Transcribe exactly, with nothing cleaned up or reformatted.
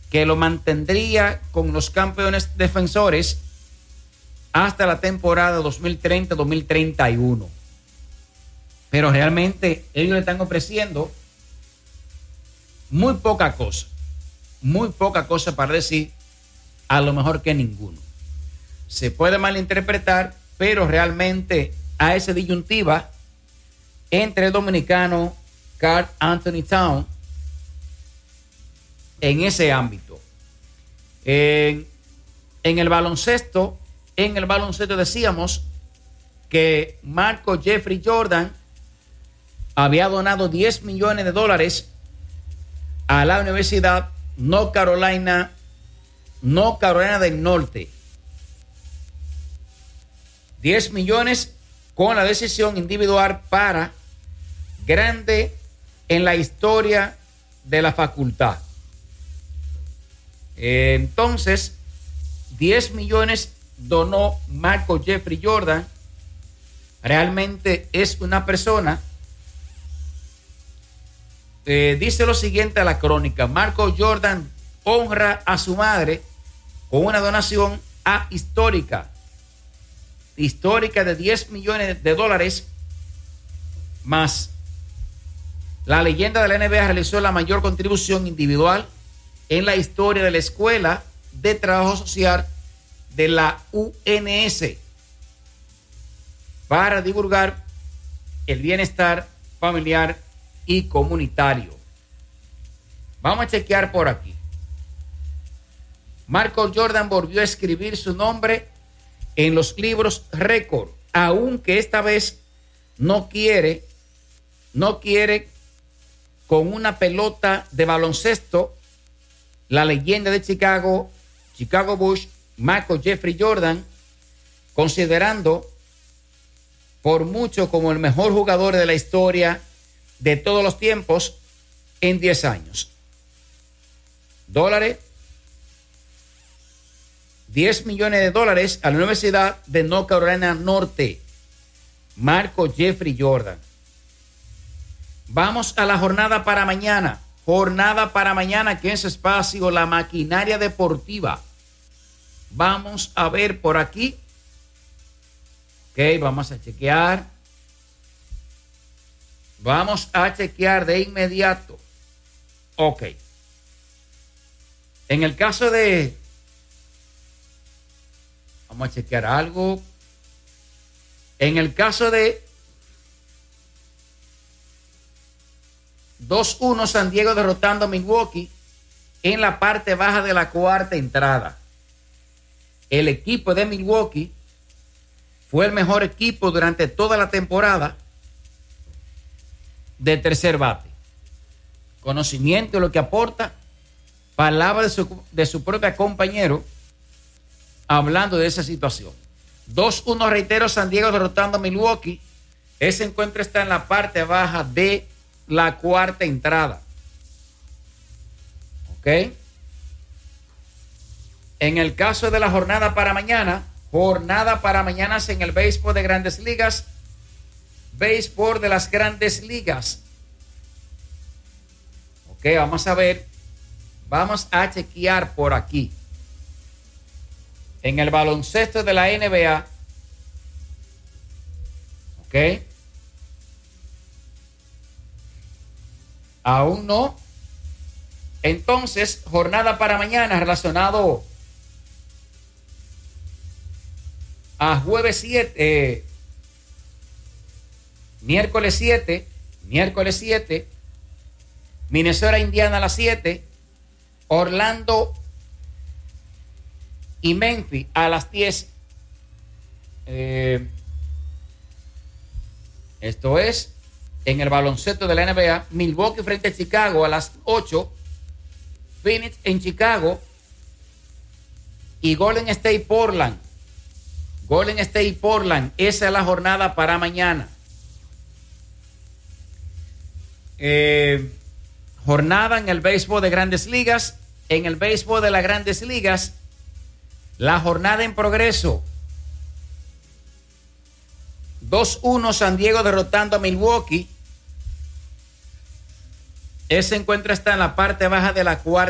que lo mantendría con los campeones defensores hasta la temporada dos mil treinta dos mil treinta y uno. Pero realmente ellos le están ofreciendo muy poca cosa, muy poca cosa para decir a lo mejor que ninguno. Se puede malinterpretar, pero realmente a esa disyuntiva entre el dominicano Karl Anthony Towns en ese ámbito. En, en el baloncesto, en el baloncesto decíamos que Marco Jeffrey Jordan había donado diez millones de dólares a la Universidad North Carolina, North Carolina del Norte. diez millones con la decisión individual para grande en la historia de la facultad. Entonces, diez millones donó Marco Jeffrey Jordan. Realmente es una persona. Eh, dice lo siguiente a la crónica: Marco Jordan honra a su madre con una donación a histórica, histórica de diez millones de dólares más. La leyenda de la N B A realizó la mayor contribución individual en la historia de la Escuela de Trabajo Social de la U N S para divulgar el bienestar familiar y comunitario. Vamos a chequear por aquí. Marco Jordan volvió a escribir su nombre en los libros récord, aunque esta vez no quiere, no quiere con una pelota de baloncesto. La leyenda de Chicago, Chicago Bulls, Marco Jeffrey Jordan, considerando por mucho como el mejor jugador de la historia de todos los tiempos en diez años. Dólares, diez millones de dólares a la Universidad de North Carolina Norte, Marco Jeffrey Jordan. Vamos a la jornada para mañana. Jornada para mañana aquí en ese espacio, la maquinaria deportiva. Vamos a ver por aquí. Ok, vamos a chequear. Vamos a chequear de inmediato. Ok. En el caso de... Vamos a chequear algo. En el caso de dos uno San Diego derrotando a Milwaukee en la parte baja de la cuarta entrada. El equipo de Milwaukee fue el mejor equipo durante toda la temporada de tercer bate. Conocimiento de lo que aporta, palabra de su, de su propio compañero hablando de esa situación. dos uno, reitero, San Diego derrotando a Milwaukee. Ese encuentro está en la parte baja de la cuarta entrada. Ok. En el caso de la jornada para mañana, jornada para mañana en el béisbol de Grandes Ligas, béisbol de las Grandes Ligas. Ok, vamos a ver, vamos a chequear por aquí. En el baloncesto de la N B A, ok, aún no. Entonces, jornada para mañana relacionado a jueves siete, eh, miércoles siete, miércoles siete, Minnesota, Indiana a las siete, Orlando y Memphis a las diez. Eh, esto es en el baloncesto de la N B A, Milwaukee frente a Chicago a las ocho, Phoenix en Chicago y Golden State Portland. Golden State Portland, esa es la jornada para mañana. Eh, jornada en el béisbol de Grandes Ligas. En el béisbol de las Grandes Ligas, la jornada en progreso. dos uno San Diego derrotando a Milwaukee. Ese encuentro está en la parte baja de la cuarta